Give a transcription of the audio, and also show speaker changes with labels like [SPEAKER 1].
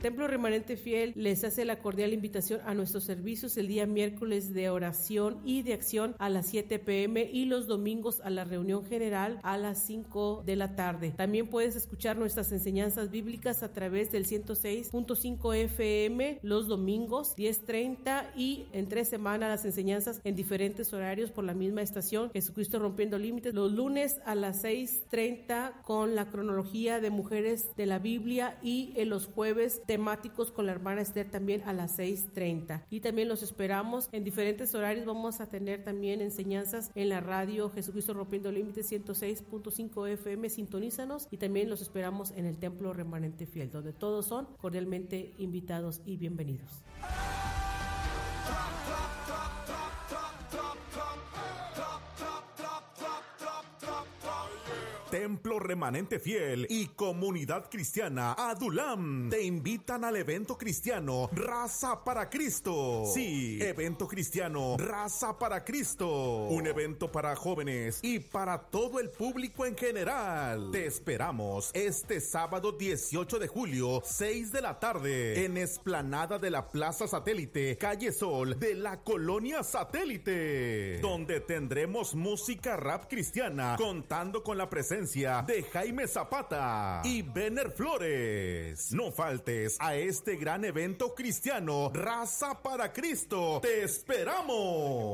[SPEAKER 1] Templo Remanente Fiel les hace la cordial invitación a nuestros servicios el día miércoles de oración y de acción a las 7 p.m. y los domingos a la reunión general a las 5 de la tarde. También puedes escuchar nuestras enseñanzas bíblicas a través del 106.5 FM los domingos 10:30 y entre semana las enseñanzas en diferentes horarios por la misma estación Jesucristo Rompiendo Límites, los lunes a las 6:30 con la cronología de mujeres de la Biblia y en los jueves temáticos con la hermana Esther también a las 6:30. Y también los esperamos en diferentes horarios. Vamos a tener también enseñanzas en la radio Jesucristo Rompiendo Límites 106.5 FM, sintonízanos, y también los esperamos en el Templo Remanente Fiel, donde todos son cordialmente invitados y bienvenidos.
[SPEAKER 2] Templo Remanente Fiel y Comunidad Cristiana Adulam te invitan al evento cristiano Raza para Cristo. Sí, evento cristiano Raza para Cristo. Un evento para jóvenes y para todo el público en general. Te esperamos este sábado 18 de julio, 6 de la tarde, en explanada de la Plaza Satélite, Calle Sol de la Colonia Satélite, donde tendremos música rap cristiana, contando con la presencia de Jaime Zapata y Benner Flores. No faltes a este gran evento cristiano Raza para Cristo. ¡Te esperamos!